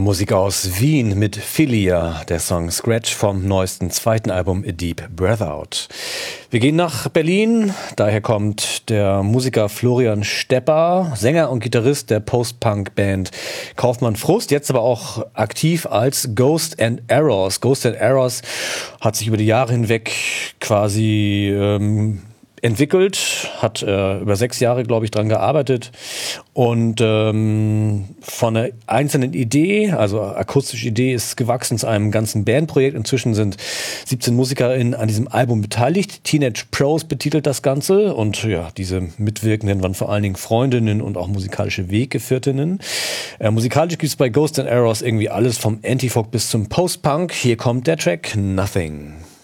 Musik aus Wien mit Philia, der Song Scratch vom neuesten zweiten Album A Deep Breath Out. Wir gehen nach Berlin, daher kommt der Musiker Florian Stepper, Sänger und Gitarrist der Post-Punk-Band Kaufmann Frust, jetzt aber auch aktiv als Ghost and Errors. Ghost and Errors hat sich über die Jahre hinweg quasi entwickelt, hat über 6 Jahre, glaube ich, dran gearbeitet und von einer einzelnen Idee, also akustische Idee, ist gewachsen zu einem ganzen Bandprojekt. Inzwischen sind 17 MusikerInnen an diesem Album beteiligt. Teenage Pros betitelt das Ganze und ja, diese Mitwirkenden waren vor allen Dingen Freundinnen und auch musikalische Weggefährtinnen. Musikalisch gibt es bei Ghost and Errors irgendwie alles vom Antifolk bis zum Post-Punk. Hier kommt der Track Nothing.